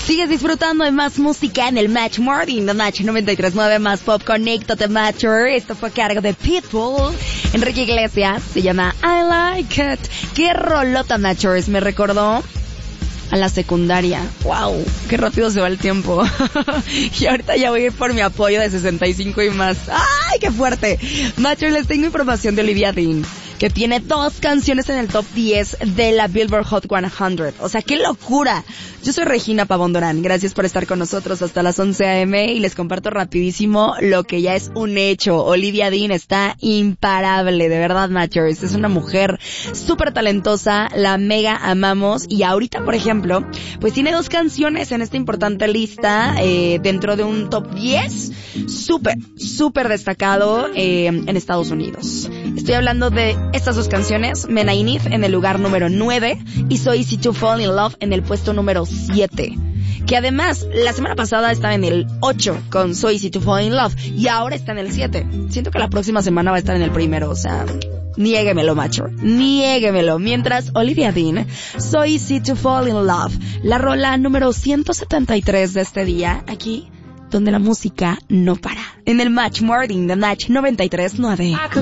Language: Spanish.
Sigues disfrutando de más música en el Match Morning, The Match 93.9, más pop, conéctate Matcher. Esto fue a cargo de Pitbull. Enrique Iglesias, se llama I Like It. Qué rolota, Matchers, me recordó a la secundaria. Wow, qué rápido se va el tiempo. Y ahorita ya voy a ir por mi apoyo de 65 y más. ¡Ay, qué fuerte! Matchers, les tengo información de Olivia Dean, que tiene 2 canciones en el top 10 de la Billboard Hot 100. O sea, ¡qué locura! Yo soy Regina Pavón-Durán. Gracias por estar con nosotros hasta las 11 a.m. y les comparto rapidísimo lo que ya es un hecho. Olivia Dean está imparable, de verdad, Matchers. Es una mujer súper talentosa, la mega amamos, y ahorita, por ejemplo, pues tiene 2 canciones en esta importante lista dentro de un top 10 súper destacado en Estados Unidos. Estoy hablando de estas 2 canciones, Men I Need en el lugar número 9 y So Easy to Fall in Love en el puesto número 7. Que además, la semana pasada estaba en el 8 con So Easy to Fall in Love y ahora está en el 7. Siento que la próxima semana va a estar en el primero, o sea, niéguemelo, macho, niéguemelo. Mientras Olivia Dean, So Easy to Fall in Love, la rola número 173 de este día, aquí donde la música no para. En el Match Morning, The Match 93.9.